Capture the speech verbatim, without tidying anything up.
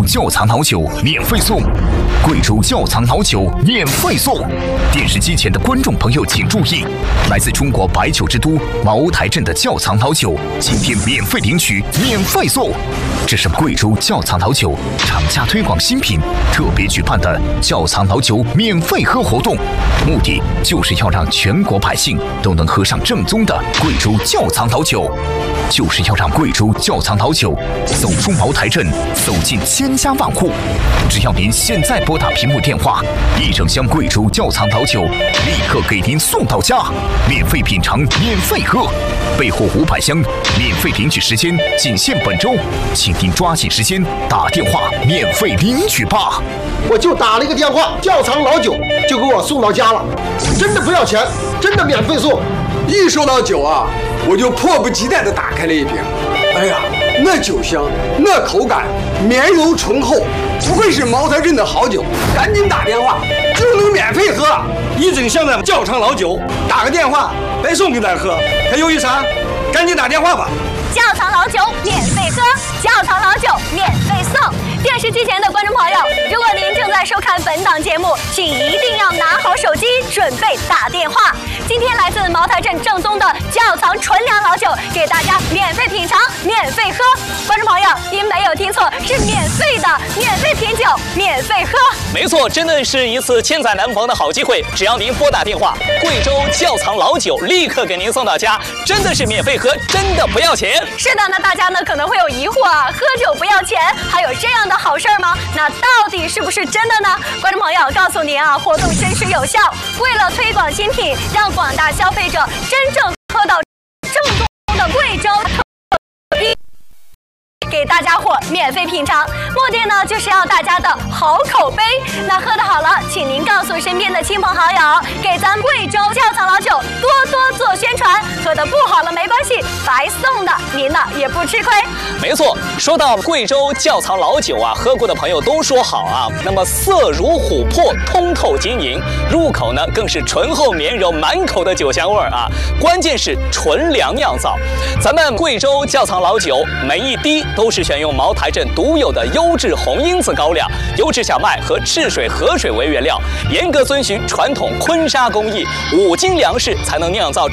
窖藏老酒免费送，贵州窖藏老酒免费送。电视机前的观众朋友请注意，来自中国白酒之都茅台镇的窖藏老酒，今天免费领取，免费送。这是贵州窖藏老酒厂家推广新品特别举办的窖藏老酒免费喝活动，目的就是要让全国百姓都能喝上正宗的贵州窖藏老酒，就是要让贵州窖藏老酒走出茅台镇，走进千家万户。只要您现在拨打屏幕电话，一整箱贵州窖藏老酒立刻给您送到家，免费品尝，免费喝，备货五百箱，免费领取时间仅限本周，请您抓紧时间打电话免费领取吧。 我就打了一个电话，窖藏老酒就给我送到家了，真的不要钱，真的免费送。 一说到酒啊，我就迫不及待地打开了一瓶。哎呀，那酒香，那口感，绵柔醇厚，不愧是茅台镇的好酒。赶紧打电话就能免费喝一整箱的窖藏老酒，打个电话白送给咱喝，还犹豫啥？赶紧打电话吧！ 窖藏老酒免费喝，窖藏老酒免费送。电视机前的观众朋友，如果您正在收看本档节目，请一定要拿好手机，准备打电话。今天来自茅台镇正宗的窖藏纯粮老酒，给大家免费品尝，免费喝。观众朋友，您没有听错，是免费的，免费品酒，免费喝。 没错，真的是一次千载难逢的好机会。只要您拨打电话，贵州窖藏老酒立刻给您送到家，真的是免费喝，真的不要钱。 是的，那大家呢可能会有疑惑啊，喝酒不要钱，还有这样的好事吗？那到底是不是真的呢？观众朋友，告诉您啊，活动真实有效。为了推广新品，让广大消费者真正喝到正宗的贵州特逼，给大家伙免费品尝，目的呢就是要大家的好口碑。那喝得好了，请您告诉身边的亲朋好友，给咱贵州窖藏老酒多多做宣传。喝得不好了没关系，白送的，您呢也不吃亏。 没错，说到贵州窖藏老酒啊，喝过的朋友都说好啊。那么色如琥珀，通透晶莹，入口呢更是醇厚绵柔，满口的酒香味儿啊。关键是纯粮酿造，咱们贵州窖藏老酒每一滴都是选用茅台镇独有的优质红缨子高粱、优质小麦和赤水河水为原料，严格遵循传统坤沙工艺，五斤粮食才能酿造